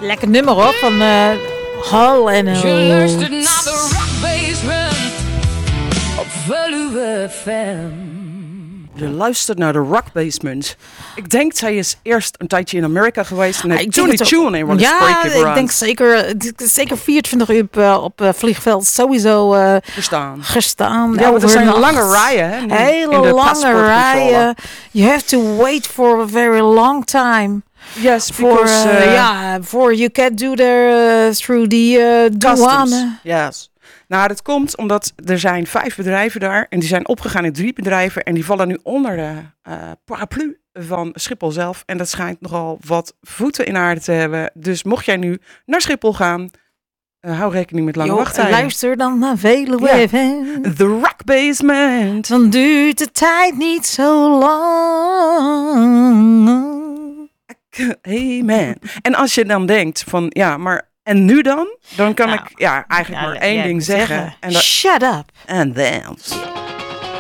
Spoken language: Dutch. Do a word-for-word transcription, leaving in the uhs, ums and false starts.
Lekker nummer hoor, van uh, Hall en Oates. Je luistert naar de Rock Basement op Veluwe F M. Je luistert naar de Rock Basement. Ik denk, zij is eerst een tijdje in Amerika geweest en heeft toen die tune in Ja, ik denk zeker, zeker vierentwintig uur op, uh, op uh, vliegveld sowieso uh, gestaan. gestaan. Ja, want er zijn lange rijen. Hè, nu, hele in de lange rijen. You have to wait for a very long time. Yes, for because uh, uh, yeah, for you can do there uh, through the uh, douane. Yes. Nou, dat komt omdat er zijn vijf bedrijven daar en die zijn opgegaan in drie bedrijven en die vallen nu onder de uh, paraplu van Schiphol zelf. En dat schijnt nogal wat voeten in aarde te hebben. Dus mocht jij nu naar Schiphol gaan, uh, hou rekening met lange Jo, wachttijden. Luister dan naar Veluwe Ja. F M. The Rock Basement. Dan duurt de tijd niet zo lang. Hey man. En als je dan denkt van ja, maar en nu dan? Dan kan Nou, ik ja eigenlijk ja, maar ja, één ja, ding zeggen. zeggen. En dat, Shut up. and dance.